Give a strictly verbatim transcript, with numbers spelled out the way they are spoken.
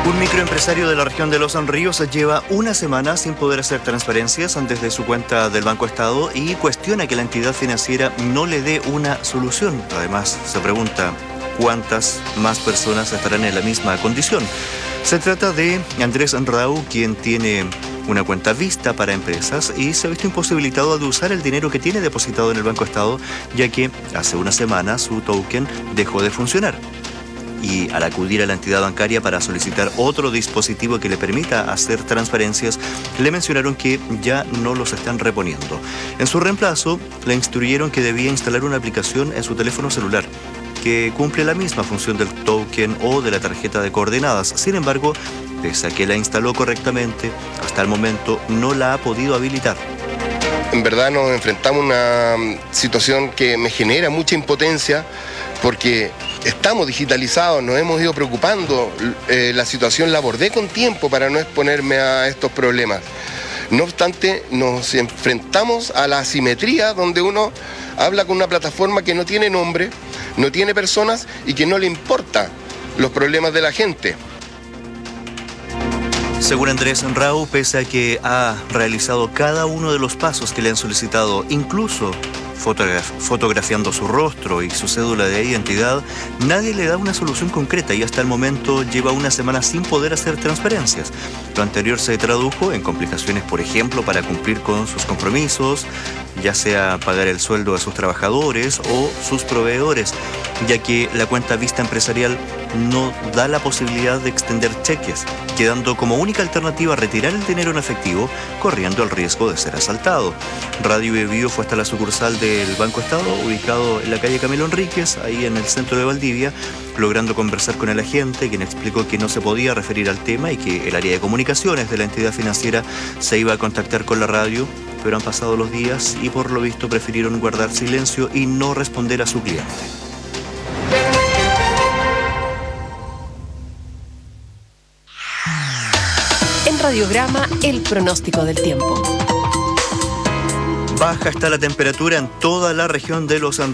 Un microempresario de la región de Los Ríos lleva una semana sin poder hacer transferencias desde su cuenta del Banco Estado y cuestiona que la entidad financiera no le dé una solución. Además, se pregunta cuántas más personas estarán en la misma condición. Se trata de Andrés Rau, quien tiene una cuenta Vista para empresas y se ha visto imposibilitado de usar el dinero que tiene depositado en el Banco Estado, ya que hace una semana su token dejó de funcionar. Y al acudir a la entidad bancaria para solicitar otro dispositivo que le permita hacer transferencias, le mencionaron que ya no los están reponiendo. En su reemplazo, le instruyeron que debía instalar una aplicación en su teléfono celular que cumple la misma función del token o de la tarjeta de coordenadas. Sin embargo, pese a que la instaló correctamente, hasta el momento no la ha podido habilitar. En verdad nos enfrentamos a una situación que me genera mucha impotencia porque estamos digitalizados, nos hemos ido preocupando, eh, la situación la abordé con tiempo para no exponerme a estos problemas. No obstante, nos enfrentamos a la asimetría donde uno habla con una plataforma que no tiene nombre, no tiene personas y que no le importa los problemas de la gente. Según Andrés Rau, pese a que ha realizado cada uno de los pasos que le han solicitado, incluso fotograf- fotografiando su rostro y su cédula de identidad, nadie le da una solución concreta y hasta el momento lleva una semana sin poder hacer transferencias. Lo anterior se tradujo en complicaciones, por ejemplo, para cumplir con sus compromisos, ya sea pagar el sueldo de sus trabajadores o sus proveedores, ya que la cuenta Vista Empresarial no da la posibilidad de extender cheques, quedando como única alternativa retirar el dinero en efectivo, corriendo el riesgo de ser asaltado. Radio Biobío fue hasta la sucursal del Banco Estado, ubicado en la calle Camilo Enríquez, ahí en el centro de Valdivia, logrando conversar con el agente, quien explicó que no se podía referir al tema y que el área de comunicaciones de la entidad financiera se iba a contactar con la radio, pero han pasado los días y por lo visto prefirieron guardar silencio y no responder a su cliente. En Radiograma, el pronóstico del tiempo. Baja está la temperatura en toda la región de Los